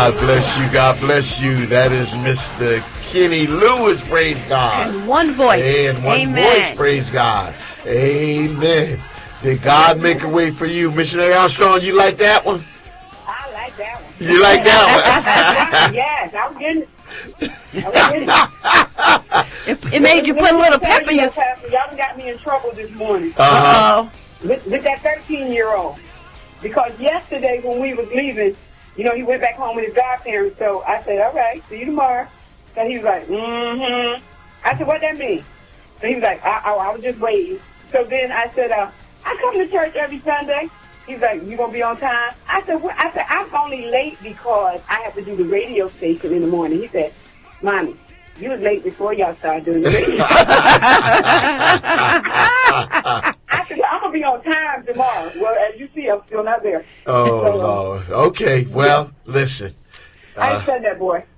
God bless you. God bless you. That is Mr. Kenny Lewis. Praise God. And one voice. And one voice. Praise God. Amen. Did God make a way for you? Missionary Armstrong, you like that one? I like that one. You like that one? Yes, I was getting it. It made you put a little pep in your... Pastor, y'all got me in trouble this morning. Uh-oh. With that 13-year-old. Because yesterday when we was leaving, he went back home with his godparents. So I said, all right, see you tomorrow. So he was like, mm-hmm. I said, what that mean? So he was like, I was just waiting. So then I said, I come to church every Sunday. He's like, you going to be on time? I said, what? I said, I'm only late because I have to do the radio station in the morning. He said, Mommy, you was late before y'all started doing the radio. I said, I'm going to be on time tomorrow. Well, as you see, I'm still not there. Oh, Lord. Okay, well, listen. I ain't said that, boy.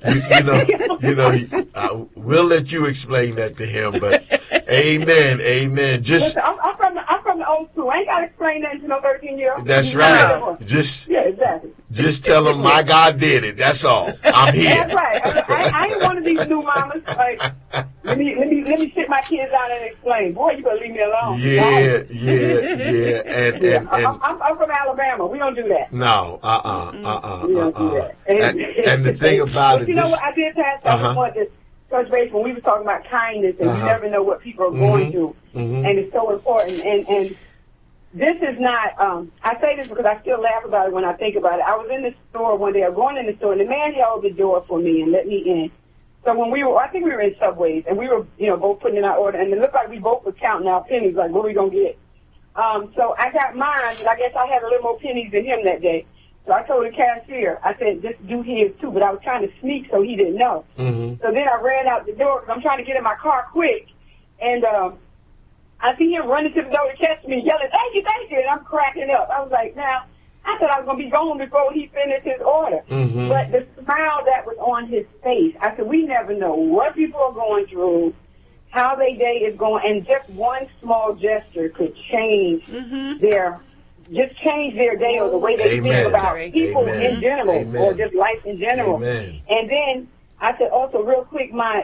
We'll let you explain that to him, but amen. Listen, I'm from the old school. I ain't got to explain that to no 13-year-old. That's right. Yeah, exactly. Just tell him my God did it. That's all. I'm here. That's right. I ain't one of these new mamas. Like, let me sit my kids down and explain. Boy, you better leave me alone. Yeah. And I'm from Alabama. We don't do that. No. We don't do that. And the thing about it, you know what I did, Pastor? I want to touch base when we were talking about kindness, and you never know what people are going through, and it's so important. And this is not. I say this because I still laugh about it when I think about it. I was in the store one day. I was going in the store, and the man held the door for me and let me in. So when I think we were in Subways, and we were, both putting in our order, and it looked like we both were counting our pennies, like, what are we gonna get? So I got mine, and I guess I had a little more pennies than him that day. So I told the cashier, I said, just do his too, but I was trying to sneak so he didn't know. So then I ran out the door because I'm trying to get in my car quick, and I see him running to the door to catch me, yelling, thank you, and I'm cracking up. I was like, now, I thought I was going to be gone before he finished his order. But the smile that was on his face, I said, we never know what people are going through, how their day is going, and just one small gesture could change their day or the way they feel about people in general or just life in general. And then I said also real quick, my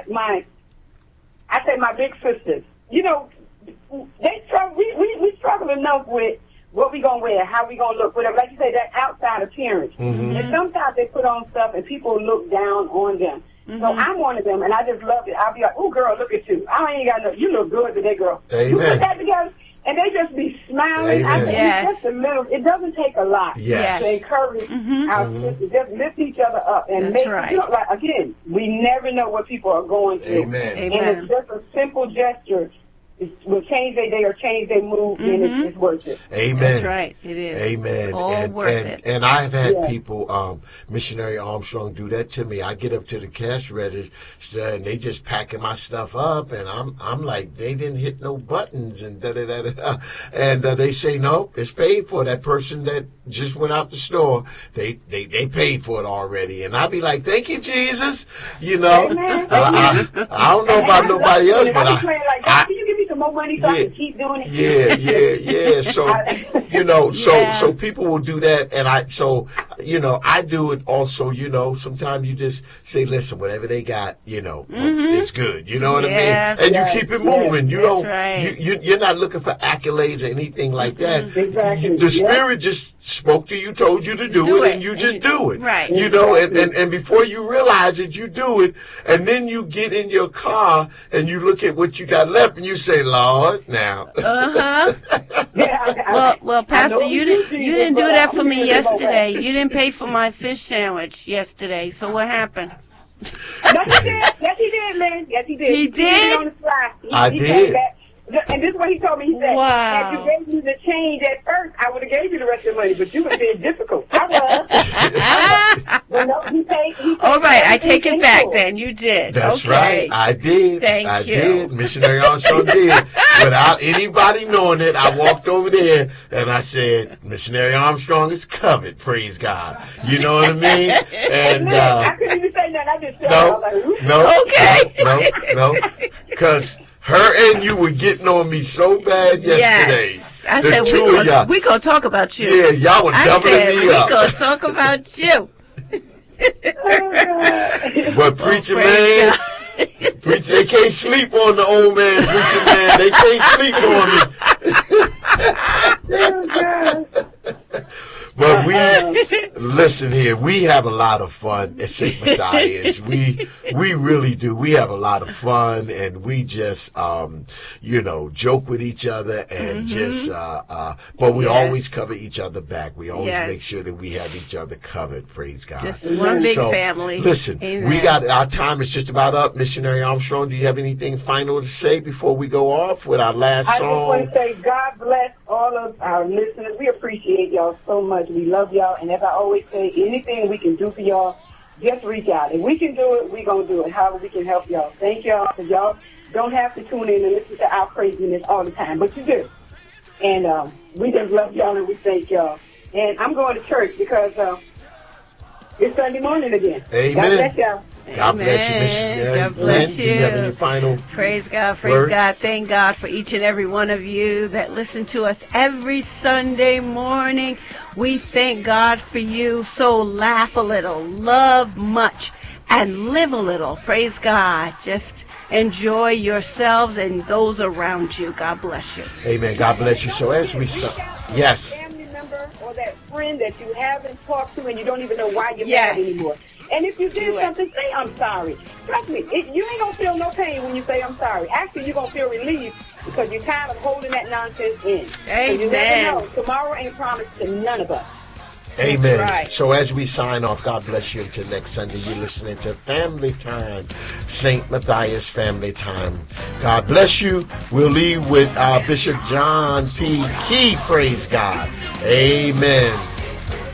big sisters, they struggle. We struggle enough with what we gonna wear, how we gonna look, whatever. Like you say, that outside appearance. And sometimes they put on stuff and people look down on them. So I'm one of them, and I just love it. I'll be like, oh, girl, look at you. I ain't got no, you look good today, girl. You put that together, and they just be smiling. I think it's just a little, it doesn't take a lot to encourage our sisters. Just lift each other up and make, like, again, we never know what people are going through. And it's just a simple gesture. It will change their day or change their mood, and it's worth it. Amen. That's right. It is. Amen. It's all worth it. And I've had people, Missionary Armstrong, do that to me. I get up to the cash register, and they just packing my stuff up, and I'm like, they didn't hit no buttons, and da-da-da-da. And they say, no, it's paid for. That person that just went out the store, they paid for it already. And I'll be like, thank you, Jesus. I don't know about nobody else, but can you give me some more money so I can keep doing it? So, so people will do that, and I do it also, sometimes you just say, listen, whatever they got, it's good. You know what I mean? And you keep it moving. You don't, you're not looking for accolades or anything like that. The Spirit just spoke to you, told you to do it, and you just do it. Right. And before you realize it, you do it, and then you get in your car and you look at what you got left and you say, Lord, now. Well, Pastor, you didn't do that for me yesterday. You didn't pay for my fish sandwich yesterday. So what happened? Yes, he did, Lynn. Yes, he did. He did? On the fly. I did. And this is what he told me. He said, wow. If you gave me the change at first, I would have gave you the rest of the money, but you would have been difficult. I was. But no, he paid all right, I take it back then. You did. That's right. I did. I did. Missionary Armstrong did. Without anybody knowing it, I walked over there and I said, Missionary Armstrong is covered. Praise God. You know what I mean? And I couldn't even say that. I just said, I was like, no. Because her and you were getting on me so bad yesterday. Yes. I said, we're going to talk about you. Yeah, y'all were doubling me up. We're going to talk about you. But preacher man, preacher, they can't sleep on the old man, preacher man. They can't sleep on me. But listen here, we have a lot of fun at St. Matthias. We really do. We have a lot of fun, and we just, joke with each other and just, but we always cover each other back. We always make sure that we have each other covered. Praise God. Just one big family. Listen, Amen. Our time is just about up. Missionary Armstrong, do you have anything final to say before we go off with our last song? I just want to say God bless all of our listeners. We appreciate y'all so much. We love y'all. And as I always say, anything we can do for y'all, just reach out. If we can do it, we're going to do it. However we can help y'all. Thank y'all, because y'all don't have to tune in and listen to our craziness all the time, but you do. And we just love y'all and we thank y'all. And I'm going to church because it's Sunday morning again. Amen. God bless y'all. God bless you, missionary. God bless you. Do you have any final Praise God, praise words? God. Thank God for each and every one of you that listen to us every Sunday morning. We thank God for you. So laugh a little, love much, and live a little. Praise God. Just enjoy yourselves and those around you. God bless you. Amen. God bless you. So as we yes. Family member or that friend that you haven't talked to and you don't even know why you're mad anymore. And if you did something, say I'm sorry. Trust me, you ain't going to feel no pain when you say I'm sorry. Actually, you're going to feel relief because you're tired of holding that nonsense in. Amen. You never know. Tomorrow ain't promised to none of us. Amen. Right. So as we sign off, God bless you until next Sunday. You're listening to Family Time, St. Matthias Family Time. God bless you. We'll leave with Bishop John P. Key. Praise God. Amen.